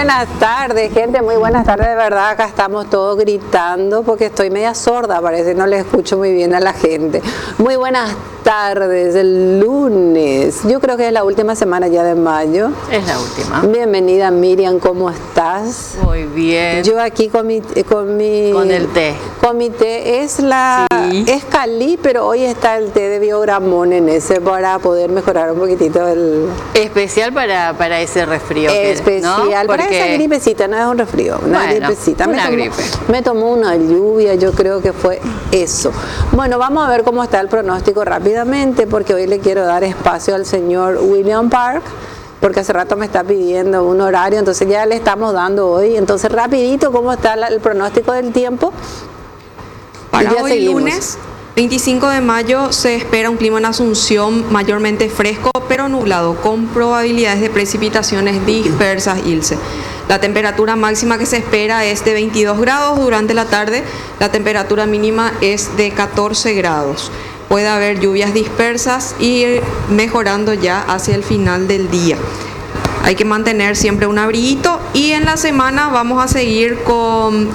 buenas tardes, gente, muy buenas tardes, de verdad, acá estamos todos gritando porque estoy media sorda, parece, no le escucho muy bien a la gente. Muy buenas tardes, el lunes, yo creo que es la última semana ya de mayo. Es la última. Bienvenida Miriam, ¿cómo estás? Muy bien. Yo aquí con el té. Con mi té, es Cali, pero hoy está el té de Biogramón en ese para poder mejorar un poquitito el... Especial para ese resfrío. Especial, ¿no? Para esa gripecita, no es un resfrío, una gripecita. Me tomó una lluvia, yo creo que fue eso. Bueno, vamos a ver cómo está el pronóstico rápidamente, porque hoy le quiero dar espacio al señor William Park, porque hace rato me está pidiendo un horario, entonces ya le estamos dando hoy. Entonces, rapidito, ¿cómo está el pronóstico del tiempo? Para hoy lunes 25 de mayo se espera un clima en Asunción mayormente fresco pero nublado, con probabilidades de precipitaciones dispersas, Ilse. La temperatura máxima que se espera es de 22 grados durante la tarde, la temperatura mínima es de 14 grados. Puede haber lluvias dispersas y ir mejorando ya hacia el final del día. Hay que mantener siempre un abriguito y en la semana vamos a seguir con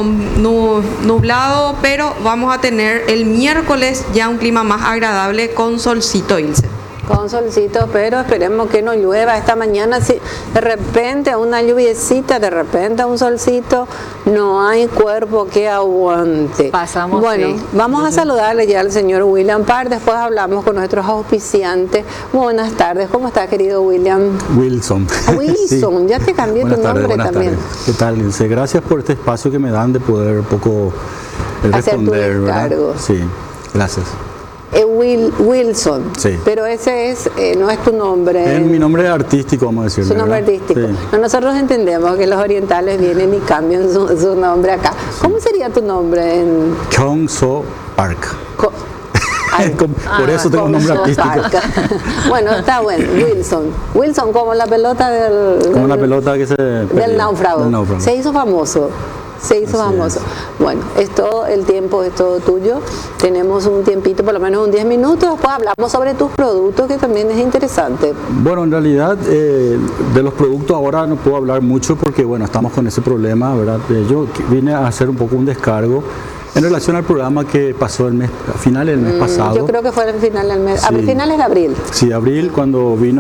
nublado, pero vamos a tener el miércoles ya un clima más agradable con solcito, Ilse. Con solcito, pero esperemos que no llueva esta mañana. Si de repente una lluviecita, de repente un solcito, no hay cuerpo que aguante. Pasamos. Bueno, vamos a saludarle ya al señor William Park, después hablamos con nuestros auspiciantes. Buenas tardes, ¿cómo está, querido William? Wilson. Wilson, sí. Ya te cambié tu nombre también. ¿Qué tal, Ilse? Gracias por este espacio que me dan de poder un poco responder, ¿verdad? Sí, gracias. Wilson, sí. Pero ese no es tu nombre. Es mi nombre artístico, vamos a decirlo. Su nombre artístico. Sí. Nosotros entendemos que los orientales vienen y cambian su nombre acá. Sí. ¿Cómo sería tu nombre? Kyung So Park. Por eso tengo un nombre artístico. Bueno, está bueno. Wilson, como la pelota como la pelota que del náufrago. Se hizo famoso. Famoso. Bueno, es todo el tiempo, es todo tuyo. Tenemos un tiempito, por lo menos 10 minutos. Después hablamos sobre tus productos, que también es interesante. Bueno, en realidad, de los productos ahora no puedo hablar mucho porque, bueno, estamos con ese problema, ¿verdad? Yo vine a hacer un poco un descargo en relación al programa que pasó a final del mes pasado. Yo creo que fue el final del mes, sí. A finales de abril. Sí, abril, cuando vino